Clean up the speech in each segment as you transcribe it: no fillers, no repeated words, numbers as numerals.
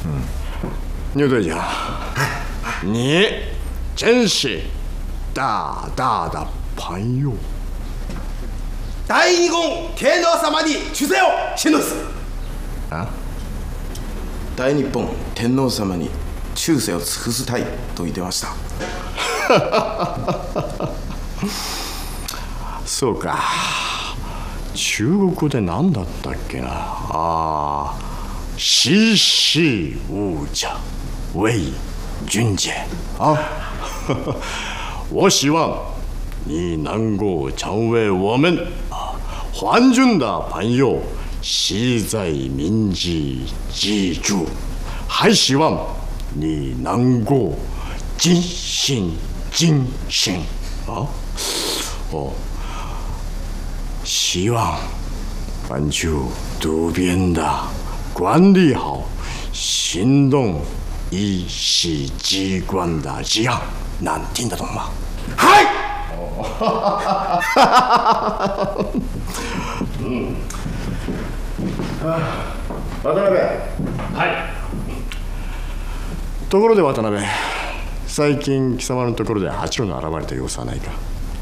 牛队长，你真是大大的朋友。 大日本天皇様に忠誠を信ず。 あ？ 大日本天皇様に忠誠を尽くしたいと言ってました。 そうか。中国語で何だったっけな。ああ、西施无者为君者啊。我希望你能够成为我们皇军的朋友，喜在铭记住，还希望你能够尽心啊！哦，希望关注周边的管理好行动一系机关的事项，能听得懂吗？ はい。渡辺。 はい。 ところで渡辺、最近貴様のところで八郎が現れた様子はないか？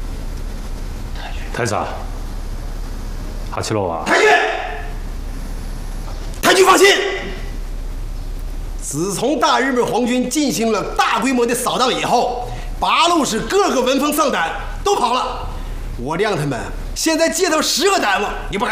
太子，八郎啊！ 太君放心，自从大日本皇军进行了大规模的扫荡以后，八路氏各个闻风丧胆都跑了。我让他们现在街头10个耽误，也不敢。